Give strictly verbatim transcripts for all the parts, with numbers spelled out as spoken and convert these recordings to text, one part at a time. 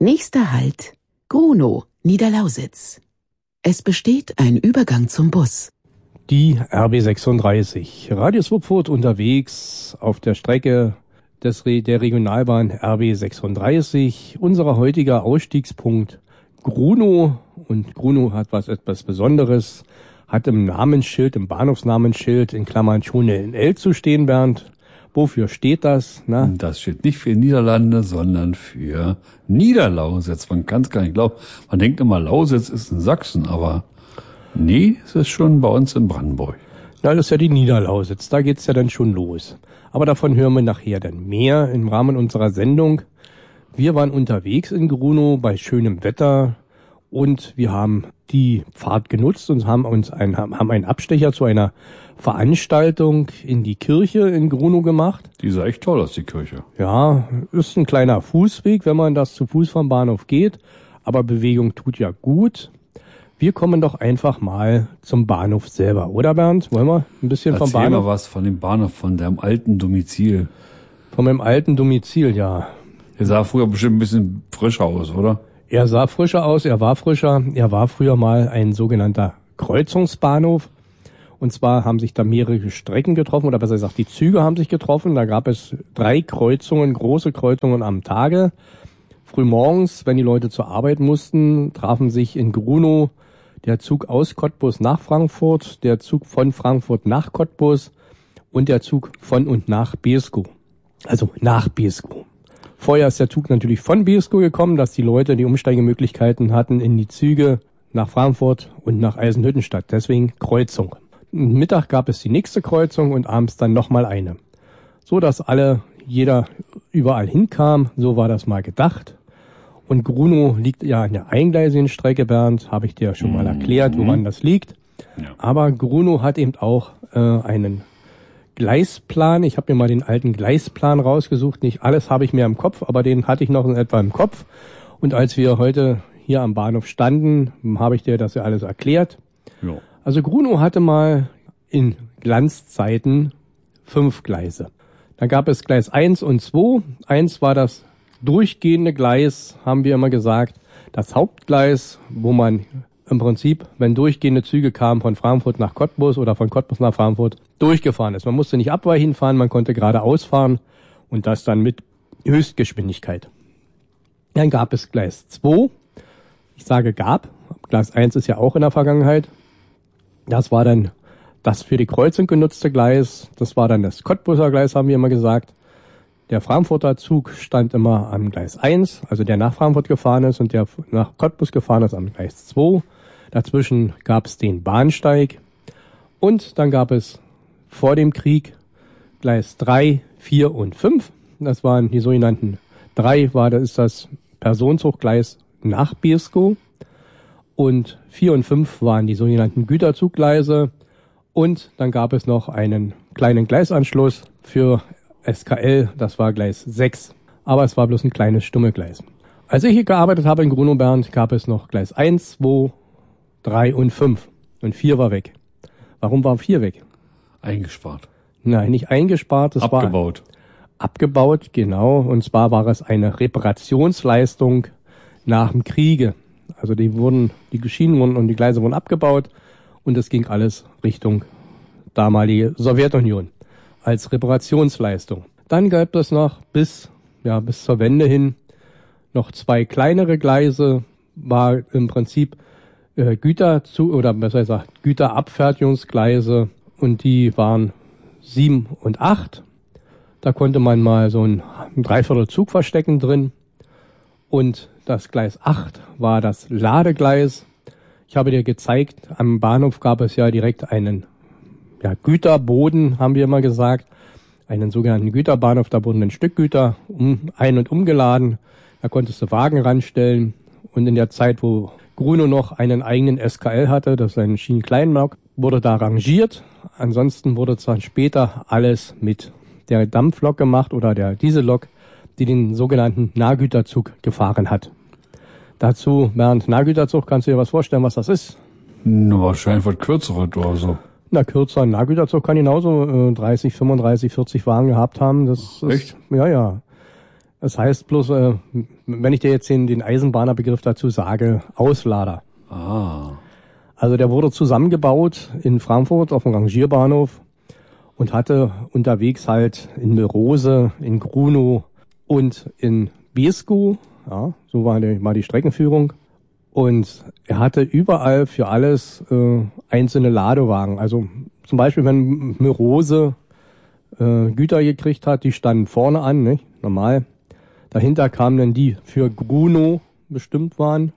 Nächster Halt, Grunow, Niederlausitz. Es besteht ein Übergang zum Bus. Die R B sechsunddreißig, Radio Swupfurt unterwegs auf der Strecke des Re- der Regionalbahn R B sechsunddreißig. Unser heutiger Ausstiegspunkt Grunow. Und Grunow hat was etwas Besonderes, hat im Namensschild, im Bahnhofsnamensschild in Klammern schon in L zu stehen, Bernd. Wofür steht das? Na? Das steht nicht für Niederlande, sondern für Niederlausitz. Man kann es gar nicht glauben. Man denkt immer, Lausitz ist in Sachsen, aber nee, es ist schon bei uns in Brandenburg. Na, das ist ja die Niederlausitz, da geht's ja dann schon los. Aber davon hören wir nachher dann mehr im Rahmen unserer Sendung. Wir waren unterwegs in Grunow bei schönem Wetter und wir haben die Fahrt genutzt und haben uns einen, haben einen Abstecher zu einer Veranstaltung in die Kirche in Grunow gemacht. Die sah echt toll aus, die Kirche. Ja, ist ein kleiner Fußweg, wenn man das zu Fuß vom Bahnhof geht, aber Bewegung tut ja gut. Wir kommen doch einfach mal zum Bahnhof selber, oder Bernd? Wollen wir ein bisschen Erzähl vom Bahnhof? Erzähl mal was von dem Bahnhof, von deinem alten Domizil. Von meinem alten Domizil, ja. Der sah früher bestimmt ein bisschen frischer aus, oder? Er sah frischer aus, er war frischer. Er war früher mal ein sogenannter Kreuzungsbahnhof. Und zwar haben sich da mehrere Strecken getroffen, oder besser gesagt, die Züge haben sich getroffen. Da gab es drei Kreuzungen, große Kreuzungen am Tage. Frühmorgens, wenn die Leute zur Arbeit mussten, trafen sich in Grunow der Zug aus Cottbus nach Frankfurt, der Zug von Frankfurt nach Cottbus und der Zug von und nach Beeskow. Also nach Beeskow. Vorher ist der Zug natürlich von Beeskow gekommen, dass die Leute die Umsteigemöglichkeiten hatten in die Züge nach Frankfurt und nach Eisenhüttenstadt. Deswegen Kreuzung. Mittag gab es die nächste Kreuzung und abends dann nochmal eine. So dass alle, jeder überall hinkam, so war das mal gedacht. Und Grunow liegt ja an der eingleisigen Strecke, Bernd, habe ich dir schon mal erklärt, woran das liegt. Ja. Aber Grunow hat eben auch äh, einen Gleisplan. Ich habe mir mal den alten Gleisplan rausgesucht. Nicht alles habe ich mehr im Kopf, aber den hatte ich noch in etwa im Kopf. Und als wir heute hier am Bahnhof standen, habe ich dir das ja alles erklärt. Ja. Also Grunow hatte mal in Glanzzeiten fünf Gleise. Da gab es Gleis eins und zwei. Eins war das durchgehende Gleis, haben wir immer gesagt, das Hauptgleis, wo man im Prinzip, wenn durchgehende Züge kamen von Frankfurt nach Cottbus oder von Cottbus nach Frankfurt, durchgefahren ist. Man musste nicht abweichen fahren, man konnte geradeaus fahren und das dann mit Höchstgeschwindigkeit. Dann gab es Gleis zwei. Ich sage gab, Gleis eins ist ja auch in der Vergangenheit. Das war dann das für die Kreuzung genutzte Gleis. Das war dann das Cottbuser Gleis, haben wir immer gesagt. Der Frankfurter Zug stand immer am Gleis eins, also der nach Frankfurt gefahren ist, und der nach Cottbus gefahren ist am Gleis zwei. Dazwischen gab es den Bahnsteig. Und dann gab es vor dem Krieg Gleis drei, vier und fünf. Das waren die sogenannten drei, war, das ist das Personenzuggleis nach Beeskow. Und vier und fünf waren die sogenannten Güterzuggleise. Und dann gab es noch einen kleinen Gleisanschluss für S K L, das war Gleis sechs. Aber es war bloß ein kleines stumme Gleis. Als ich hier gearbeitet habe in Grunow, Bernd, gab es noch Gleis eins, zwei, drei und fünf. Und vier war weg. Warum war vier weg? Eingespart. Nein, nicht eingespart. Es Abgebaut. War abgebaut, genau. Und zwar war es eine Reparationsleistung nach dem Kriege. Also die wurden, die Schienen wurden und die Gleise wurden abgebaut und es ging alles Richtung damalige Sowjetunion als Reparationsleistung. Dann gab es noch bis, ja, bis zur Wende hin noch zwei kleinere Gleise, war im Prinzip äh, Güterzu oder besser gesagt Güterabfertigungsgleise, und die waren sieben und acht. Da konnte man mal so ein, ein Dreiviertel Zug verstecken drin. Und das Gleis acht war das Ladegleis. Ich habe dir gezeigt, am Bahnhof gab es ja direkt einen, ja, Güterboden, haben wir immer gesagt, einen sogenannten Güterbahnhof. Da wurden ein Stück Güter um, ein- und umgeladen. Da konntest du Wagen ranstellen. Und in der Zeit, wo Grunow noch einen eigenen S K L hatte, das ist ein Schienenkleinlok, wurde da rangiert. Ansonsten wurde zwar später alles mit der Dampflok gemacht oder der Diesellok, die den sogenannten Nahgüterzug gefahren hat. Dazu, Bernd, Nahgüterzug, kannst du dir was vorstellen, was das ist? Na, wahrscheinlich was kürzeres oder so. Na, kürzer, ein Nahgüterzug kann genauso äh, dreißig, fünfunddreißig, vierzig Wagen gehabt haben. Das ist, Echt? Ja, ja. Das heißt bloß, äh, wenn ich dir jetzt den, den Eisenbahnerbegriff dazu sage, Auslader. Ah. Also der wurde zusammengebaut in Frankfurt auf dem Rangierbahnhof und hatte unterwegs halt in Melrose, in Grunow und in Beeskow, ja, so war die, war die Streckenführung. Und er hatte überall für alles äh, einzelne Ladewagen. Also zum Beispiel, wenn Melrose äh, Güter gekriegt hat, die standen vorne an, nicht? Normal. Dahinter kamen dann die für Grunow bestimmt waren.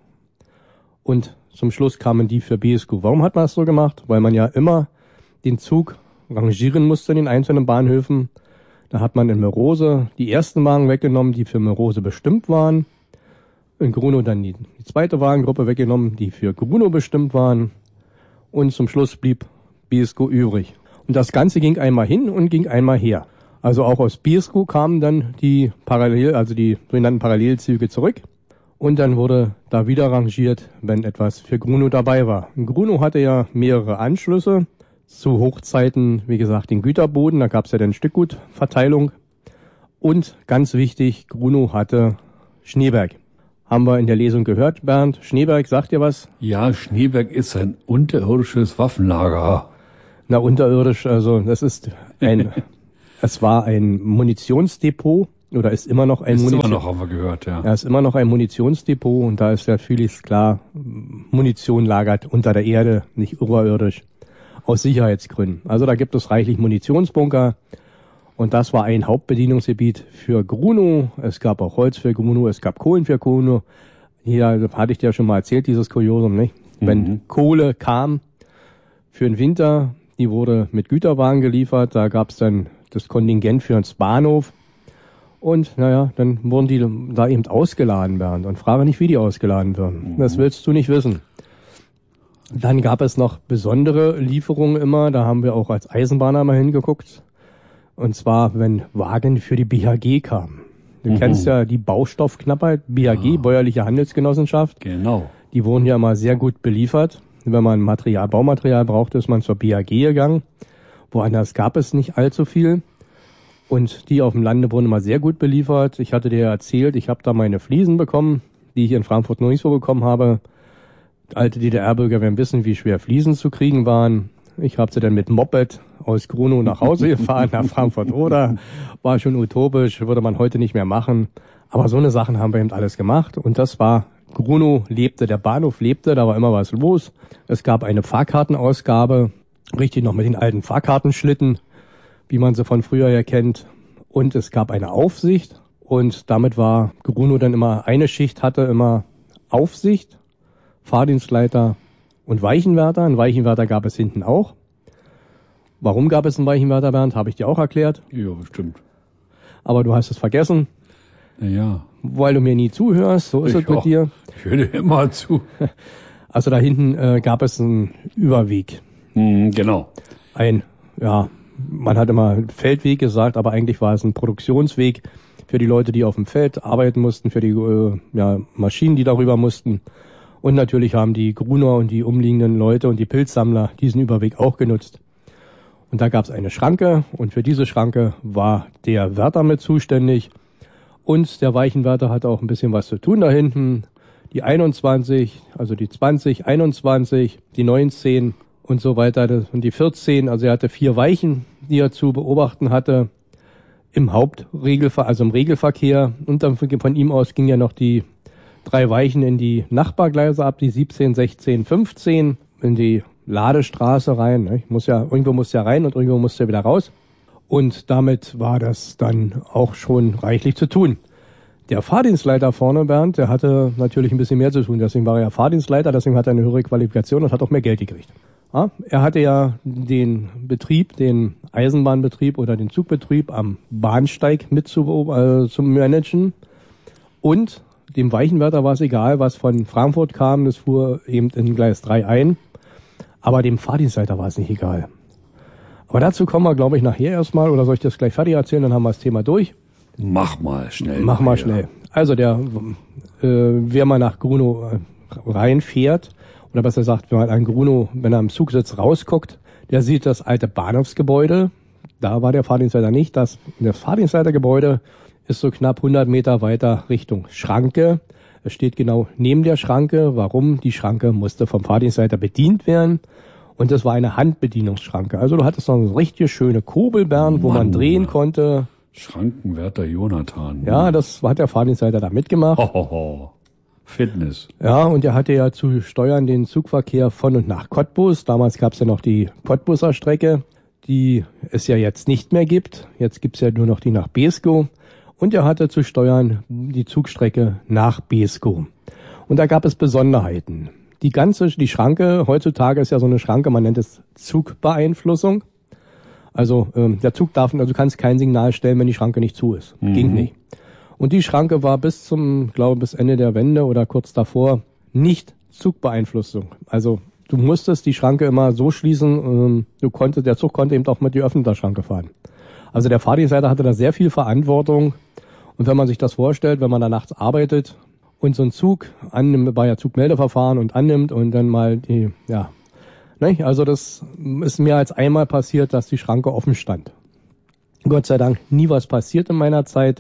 Und zum Schluss kamen die für Beeskow. Warum hat man das so gemacht? Weil man ja immer den Zug rangieren musste in den einzelnen Bahnhöfen. Da hat man in Melrose die ersten Wagen weggenommen, die für Melrose bestimmt waren. In Grunow dann die, die zweite Wagengruppe weggenommen, die für Grunow bestimmt waren. Und zum Schluss blieb Beeskow übrig. Und das Ganze ging einmal hin und ging einmal her. Also auch aus Beeskow kamen dann die Parallel, also die sogenannten Parallelzüge zurück. Und dann wurde da wieder rangiert, wenn etwas für Grunow dabei war. Grunow hatte ja mehrere Anschlüsse. Zu Hochzeiten, wie gesagt, den Güterboden, da gab es ja dann Stückgutverteilung. Und ganz wichtig, Grunow hatte Schneeberg. Haben wir in der Lesung gehört, Bernd. Schneeberg, sagt dir was? Ja, Schneeberg ist ein unterirdisches Waffenlager. Na, unterirdisch, also das ist ein, es war ein Munitionsdepot oder ist immer noch ein Ist Munition. immer noch, haben wir gehört, ja. Ja, ist immer noch ein Munitionsdepot und da ist ja vieles klar, Munition lagert unter der Erde, nicht oberirdisch, aus Sicherheitsgründen. Also da gibt es reichlich Munitionsbunker. Und das war ein Hauptbedienungsgebiet für Grunow. Es gab auch Holz für Grunow, es gab Kohlen für Grunow. Hier hatte ich dir schon mal erzählt, dieses Kuriosum, nicht? Mhm. Wenn Kohle kam für den Winter, die wurde mit Güterwagen geliefert, da gab es dann das Kontingent für den Bahnhof. Und naja, dann wurden die da eben ausgeladen werden. Und frage nicht, wie die ausgeladen werden. Mhm. Das willst du nicht wissen. Dann gab es noch besondere Lieferungen immer, da haben wir auch als Eisenbahner mal hingeguckt. Und zwar, wenn Wagen für die B H G kamen. Du mhm. kennst ja die Baustoffknappheit, B H G, ah. Bäuerliche Handelsgenossenschaft. Genau. Die wurden ja immer sehr gut beliefert. Wenn man Material, Baumaterial brauchte, ist man zur B H G gegangen. Woanders gab es nicht allzu viel. Und die auf dem Lande wurden immer sehr gut beliefert. Ich hatte dir erzählt, ich habe da meine Fliesen bekommen, die ich in Frankfurt noch nicht so bekommen habe. Alte D D R-Bürger werden wissen, wie schwer Fliesen zu kriegen waren. Ich habe sie dann mit Moped aus Grunow nach Hause gefahren, nach Frankfurt oder war schon utopisch, würde man heute nicht mehr machen. Aber so eine Sachen haben wir eben alles gemacht und das war, Grunow lebte, der Bahnhof lebte, da war immer was los. Es gab eine Fahrkartenausgabe, richtig noch mit den alten Fahrkartenschlitten, wie man sie von früher her kennt. Und es gab eine Aufsicht und damit war Grunow dann immer, eine Schicht hatte immer Aufsicht, Fahrdienstleiter und Weichenwärter. Einen Weichenwärter gab es hinten auch. Warum gab es einen Weichenwärter, Bernd? Habe ich dir auch erklärt. Ja, bestimmt. Aber du hast es vergessen. Ja. Weil du mir nie zuhörst. So ist ich es mit auch. dir. Ich höre immer zu. Also da hinten äh, gab es einen Überweg. Mm, genau. Ein, ja, man hat immer Feldweg gesagt, aber eigentlich war es ein Produktionsweg für die Leute, die auf dem Feld arbeiten mussten, für die äh, ja, Maschinen, die darüber mussten. Und natürlich haben die Gruner und die umliegenden Leute und die Pilzsammler diesen Überweg auch genutzt. Und da gab es eine Schranke und für diese Schranke war der Wärter mit zuständig. Und der Weichenwärter hatte auch ein bisschen was zu tun da hinten. Die einundzwanzig, also die zwanzig, einundzwanzig, die neunzehn und so weiter und die vierzehn. Also er hatte vier Weichen, die er zu beobachten hatte im Hauptregelverkehr, also im Regelverkehr. Und dann von ihm aus ging ja noch die drei Weichen in die Nachbargleise ab, die siebzehn, sechzehn, fünfzehn, in die Ladestraße rein. Ne? Muss ja, irgendwo muss ja rein und irgendwo muss ja wieder raus. Und damit war das dann auch schon reichlich zu tun. Der Fahrdienstleiter vorne, Bernd, der hatte natürlich ein bisschen mehr zu tun. Deswegen war er ja Fahrdienstleiter, deswegen hat er eine höhere Qualifikation und hat auch mehr Geld gekriegt. Ja, er hatte ja den Betrieb, den Eisenbahnbetrieb oder den Zugbetrieb am Bahnsteig mit zu, äh, zu managen. Und dem Weichenwärter war es egal, was von Frankfurt kam, das fuhr eben in Gleis drei ein. Aber dem Fahrdienstleiter war es nicht egal. Aber dazu kommen wir, glaube ich, nachher erstmal. Oder soll ich das gleich fertig erzählen, dann haben wir das Thema durch. Mach mal schnell. Mach mal schnell. Also der, äh, wer mal nach Grunow reinfährt, oder besser gesagt, wenn man an Grunow, wenn er am Zug sitzt, rausguckt, der sieht das alte Bahnhofsgebäude. Da war der Fahrdienstleiter nicht. Das, das Fahrdienstleitergebäude ist so knapp hundert Meter weiter Richtung Schranke. Es steht genau neben der Schranke. Warum? Die Schranke musste vom Fahrdienstleiter bedient werden. Und das war eine Handbedienungsschranke. Also du hattest noch eine richtig schöne Kurbel, Bernd, wo man drehen konnte. Schrankenwärter Jonathan. Ja, das hat der Fahrdienstleiter da mitgemacht. Ho, ho, ho. Fitness. Ja, und er hatte ja zu steuern den Zugverkehr von und nach Cottbus. Damals gab es ja noch die Cottbuser Strecke, die es ja jetzt nicht mehr gibt. Jetzt gibt's ja nur noch die nach Beeskow. Und er hatte zu steuern die Zugstrecke nach Beeskow. Und da gab es Besonderheiten. Die ganze, die Schranke, heutzutage ist ja so eine Schranke, man nennt es Zugbeeinflussung. Also ähm, der Zug darf, also du kannst kein Signal stellen, wenn die Schranke nicht zu ist. Mhm. Ging nicht. Und die Schranke war bis zum, glaube bis Ende der Wende oder kurz davor nicht Zugbeeinflussung. Also du musstest die Schranke immer so schließen, ähm, du konntest, der Zug konnte eben auch mit geöffneter Schranke fahren. Also der Fahrdienstleiter hatte da sehr viel Verantwortung. Und wenn man sich das vorstellt, wenn man da nachts arbeitet und so einen Zug annimmt, bei ja Zugmeldeverfahren und annimmt und dann mal die, ja, ne, also das ist mehr als einmal passiert, dass die Schranke offen stand. Gott sei Dank nie was passiert in meiner Zeit,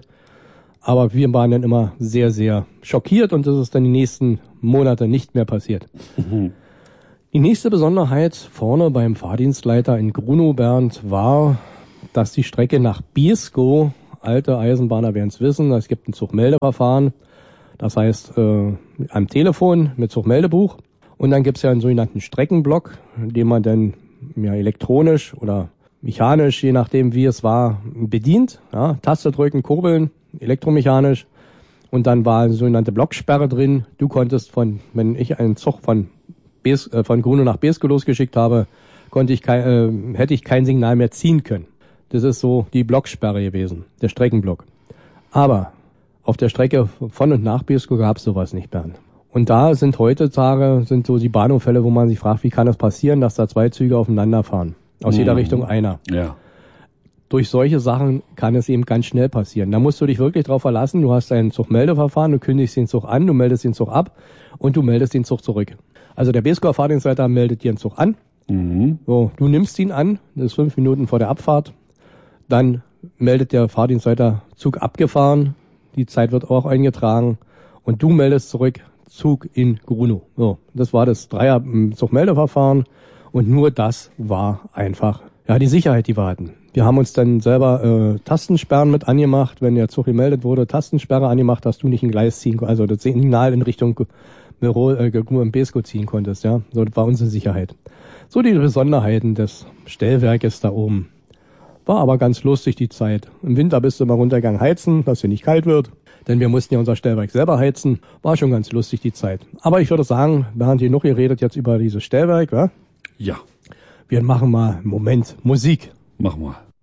aber wir waren dann immer sehr, sehr schockiert und das ist dann die nächsten Monate nicht mehr passiert. Mhm. Die nächste Besonderheit vorne beim Fahrdienstleiter in Grunow, Bernd, war, dass die Strecke nach Beeskow, alte Eisenbahner werden es wissen, es gibt ein Zugmeldeverfahren, das heißt äh, am Telefon mit Zugmeldebuch und dann gibt es ja einen sogenannten Streckenblock, den man dann ja elektronisch oder mechanisch, je nachdem wie es war, bedient, ja, Taste drücken, kurbeln, elektromechanisch und dann war eine sogenannte Blocksperre drin. Du konntest von, wenn ich einen Zug von Bees, äh, von Grunow nach Beeskow losgeschickt habe, konnte ich kein, äh, hätte ich kein Signal mehr ziehen können. Das ist so die Blocksperre gewesen, der Streckenblock. Aber auf der Strecke von und nach Beeskow gab es sowas nicht, Bernd. Und da sind heutzutage sind so die Bahnunfälle, wo man sich fragt, wie kann das passieren, dass da zwei Züge aufeinander fahren? Aus mhm. jeder Richtung einer. Ja. Durch solche Sachen kann es eben ganz schnell passieren. Da musst du dich wirklich drauf verlassen. Du hast ein Zugmeldeverfahren, du kündigst den Zug an, du meldest den Zug ab und du meldest den Zug zurück. Also der Beeskower Fahrdienstleiter meldet dir einen Zug an. Mhm. So, du nimmst ihn an, das ist fünf Minuten vor der Abfahrt. Dann meldet der Fahrdienstleiter Zug abgefahren. Die Zeit wird auch eingetragen. Und du meldest zurück Zug in Grunow. So, das war das Dreier-Zugmeldeverfahren. Und nur das war einfach, ja, die Sicherheit, die wir hatten. Wir haben uns dann selber äh, Tastensperren mit angemacht. Wenn der Zug gemeldet wurde, Tastensperre angemacht, dass du nicht ein Gleis ziehen, also das Signal in Richtung Büro, äh, Beeskow ziehen konntest. Ja, so, das war unsere Sicherheit. So die Besonderheiten des Stellwerkes da oben. War aber ganz lustig die Zeit. Im Winter bist du mal runtergegangen heizen, dass dir nicht kalt wird. Denn wir mussten ja unser Stellwerk selber heizen. War schon ganz lustig die Zeit. Aber ich würde sagen, wir haben hier noch geredet jetzt über dieses Stellwerk, wa? Ja. Wir machen mal einen Moment Musik. Mach mal.